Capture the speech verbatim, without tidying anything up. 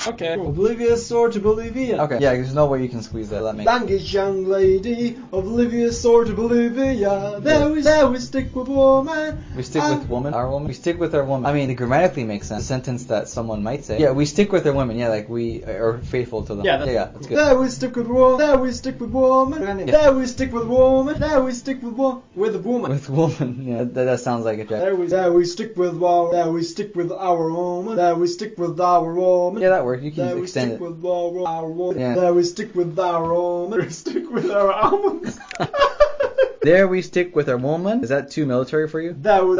Okay. From Oblivious Sword to Bolivia. Okay. Yeah, there's no way you can squeeze that. That makes Language young lady, Oblivious Sword to Bolivia. There we, there we stick with woman. We stick Um, with woman? Our woman? We stick with our woman. I mean, it grammatically makes sense. A sentence that someone might say. Yeah, we stick with our women. Yeah, like we are faithful to them. Yeah, that's, yeah, yeah, that's good. There we stick with woman. There we stick with woman. Yeah. There we stick with woman. There we stick with woman. With a woman. With woman. Yeah, that, that sounds like a joke. There we, there we stick with our, there we stick with our woman. There we stick with our woman. Yeah, that works. You can There we extend stick it. with our, our woman. Yeah. There we stick with our woman. There we stick with our almonds. There we stick with our woman. Is that too military for you? There we